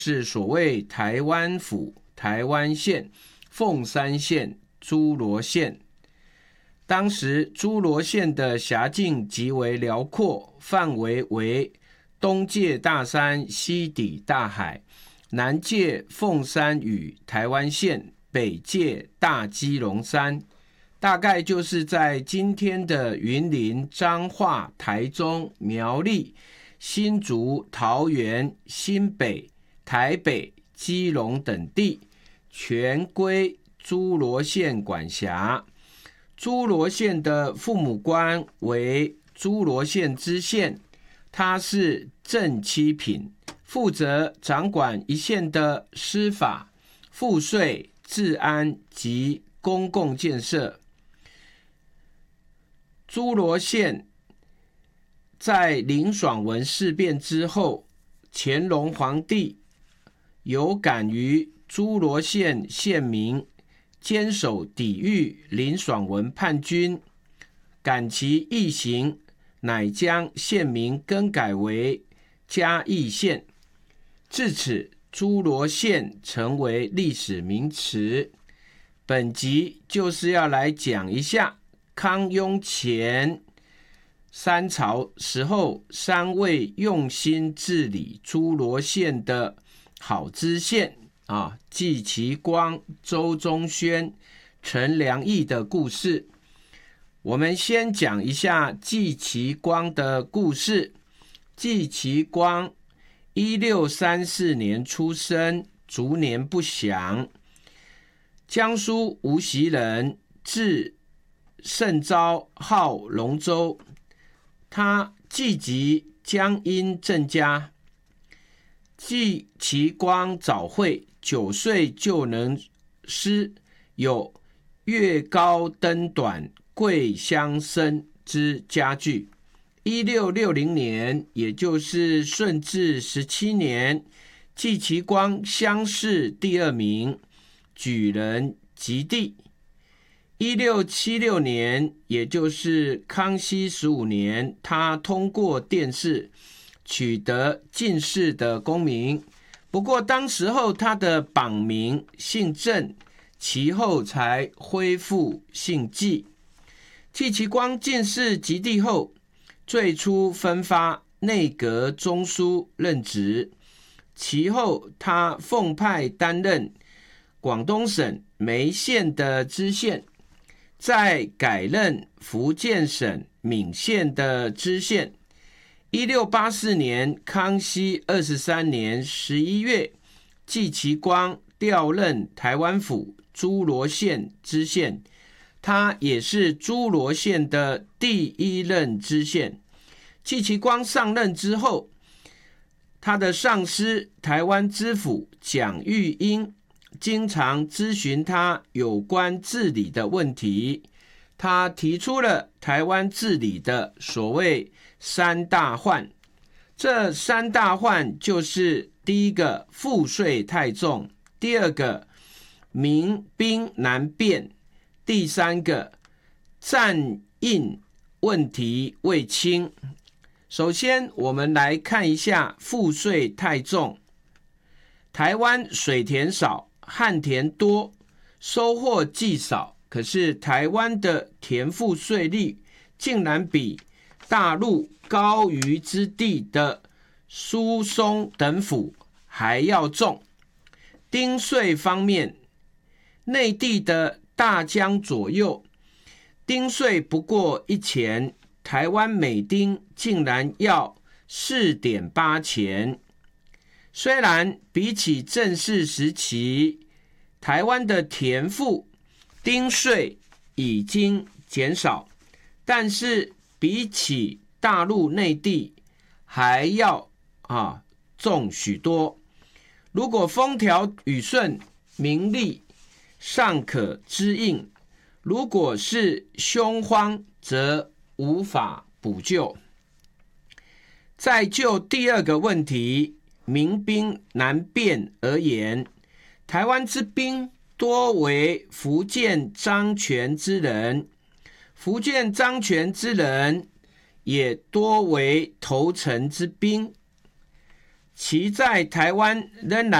是所谓台湾府、台湾县、凤山县、诸罗县。当时诸罗县的辖境极为辽阔，范围为东界大山，西抵大海，南界凤山与台湾县，北界大基隆山，大概就是在今天的云林、彰化、台中、苗栗、新竹、桃园、新北、台北、基隆等地，全归诸罗县管辖。诸罗县的父母官为诸罗县知县，他是正七品，负责掌管一县的司法、赋税、治安及公共建设。诸罗县在林爽文事变之后，乾隆皇帝有感于诸罗县县民坚守抵御林爽文叛军，感其义行，乃将县名更改为嘉义县。至此，诸罗县成为历史名词。本集就是要来讲一下康雍前三朝时候3位用心治理诸罗县的好知县季其光、周宗宣、陈良义的故事。我们先讲一下季其光的故事。季其光1634年出生，卒年不详，江苏无锡人，字盛昭，号龙舟。他季籍江阴郑家。季其光早慧，9岁就能诗，有月高灯短，桂香生之佳句。1660年，也就是顺治17年，季其光乡试第2名，举人及第。1676年，也就是康熙15年，他通过殿试，取得进士的功名。不过当时候他的榜名姓郑，其后才恢复姓季。季其光进士及第后，最初分发内阁中书任职，其后他奉派担任广东省梅县的知县，再改任福建省闽县的知县。1684年，康熙23年11月，季其光调任台湾府诸罗县知县，他也是诸罗县的第1任知县。季其光上任之后，他的上司台湾知府蒋玉英经常咨询他有关治理的问题。他提出了台湾治理的所谓3大患。这3大患就是第一个，赋税太重；第二个，民兵难辨；第三个，战印问题未清。首先我们来看一下赋税太重。台湾水田少，旱田多，收获既少，可是台湾的田赋税率竟然比大陆高于之地的苏松等府还要重。丁税方面，内地的大江左右丁税不过1钱，台湾每丁竟然要 4.8 钱。虽然比起正式时期，台湾的田赋丁税已经减少，但是比起大陆内地还要重许多。如果风调雨顺，民力尚可支应；如果是凶荒，则无法补救。再就第二个问题，民兵难辨而言，台湾之兵多为福建漳泉之人，福建漳泉之人也多为投诚之兵。 其在台湾仍然